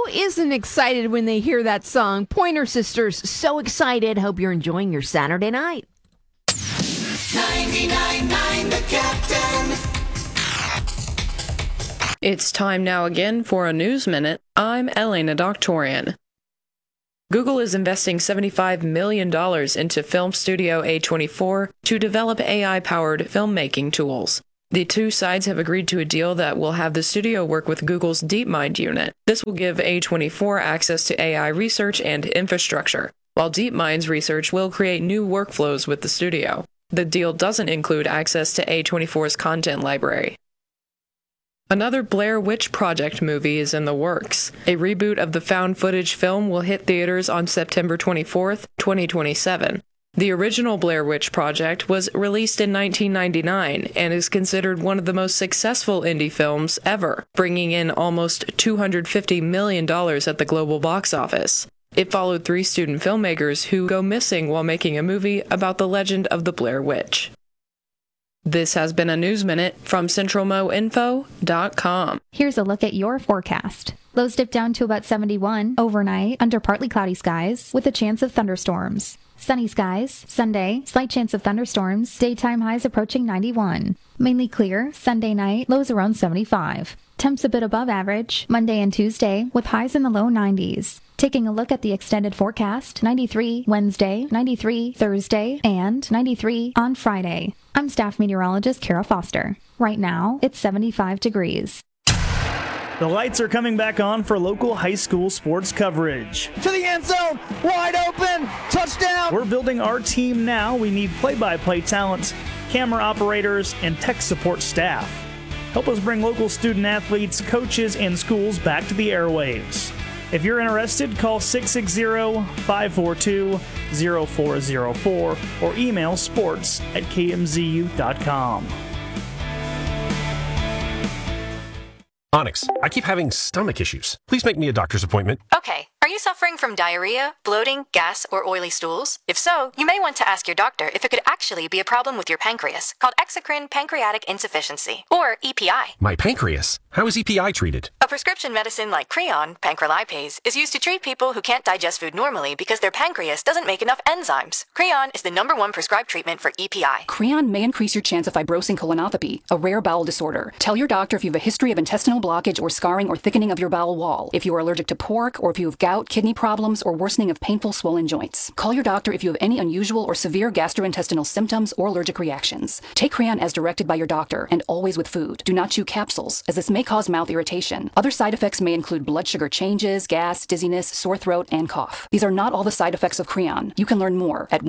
isn't excited when they hear that song? Pointer Sisters, so excited. Hope you're enjoying your Saturday night. 99.9 The Captain. It's time now again for a News Minute. I'm Elena Doctorian. Google is investing $75 million into film studio A24 to develop AI-powered filmmaking tools. The two sides have agreed to a deal that will have the studio work with Google's DeepMind unit. This will give A24 access to AI research and infrastructure, while DeepMind's research will create new workflows with the studio. The deal doesn't include access to A24's content library. Another Blair Witch Project movie is in the works. A reboot of the found footage film will hit theaters on September 24th, 2027. The original Blair Witch Project was released in 1999 and is considered one of the most successful indie films ever, bringing in almost $250 million at the global box office. It followed 3 student filmmakers who go missing while making a movie about the legend of the Blair Witch. This has been a News Minute from CentralMoInfo.com. Here's a look at your forecast. Lows dip down to about 71 overnight under partly cloudy skies with a chance of thunderstorms. Sunny skies, Sunday, slight chance of thunderstorms, daytime highs approaching 91. Mainly clear, Sunday night, lows around 75. Temps a bit above average, Monday and Tuesday, with highs in the low 90s. Taking a look at the extended forecast, 93 Wednesday, 93 Thursday, and 93 on Friday. I'm staff meteorologist Kara Foster. Right now, it's 75 degrees. The lights are coming back on for local high school sports coverage. To the end zone, wide open, touchdown. We're building our team now. We need play-by-play talent, camera operators, and tech support staff. Help us bring local student athletes, coaches, and schools back to the airwaves. If you're interested, call 660-542-0404 or email sports@kmzu.com. Onyx, I keep having stomach issues. Please make me a doctor's appointment. Okay. Are you suffering from diarrhea, bloating, gas, or oily stools? If so, you may want to ask your doctor if it could actually be a problem with your pancreas, called exocrine pancreatic insufficiency, or EPI. My pancreas? How is EPI treated? A prescription medicine like Creon, pancrelipase, is used to treat people who can't digest food normally because their pancreas doesn't make enough enzymes. Creon is the #1 prescribed treatment for EPI. Creon may increase your chance of fibrosing colonopathy, a rare bowel disorder. Tell your doctor if you have a history of intestinal blockage or scarring or thickening of your bowel wall, if you are allergic to pork, or if you have gout, kidney problems, or worsening of painful swollen joints. Call your doctor if you have any unusual or severe gastrointestinal symptoms or allergic reactions. Take Creon as directed by your doctor, and always with food. Do not chew capsules, as this may cause mouth irritation. Other side effects may include blood sugar changes, gas, dizziness, sore throat, and cough. These are not all the side effects of Creon. You can learn more at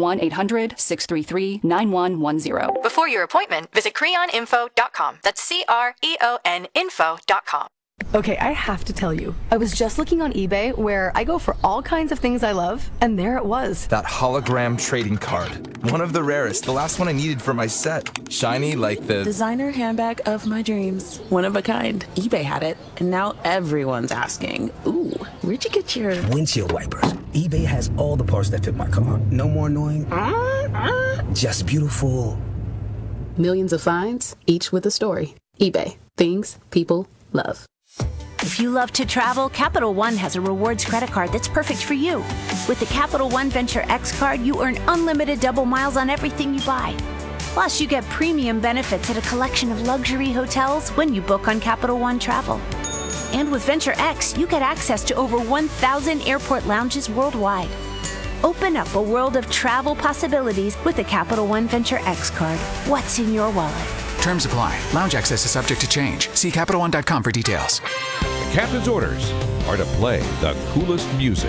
1-800-633-9110. Before your appointment, visit creoninfo.com. That's CREON info.com. Okay, I have to tell you, I was just looking on eBay where I go for all kinds of things I love, and there it was. That hologram trading card. One of the rarest, the last one I needed for my set. Shiny like the designer handbag of my dreams. One of a kind. eBay had it, and now everyone's asking, ooh, where'd you get your windshield wipers? eBay has all the parts that fit my car. No more annoying. Just beautiful. Millions of finds, each with a story. eBay. Things people love. If you love to travel, Capital One has a rewards credit card that's perfect for you. With the Capital One Venture X card, you earn unlimited double miles on everything you buy. Plus, you get premium benefits at a collection of luxury hotels when you book on Capital One Travel. And with Venture X, you get access to over 1,000 airport lounges worldwide. Open up a world of travel possibilities with the Capital One Venture X card. What's in your wallet? Terms apply. Lounge access is subject to change. See CapitalOne.com for details. The captain's orders are to play the coolest music.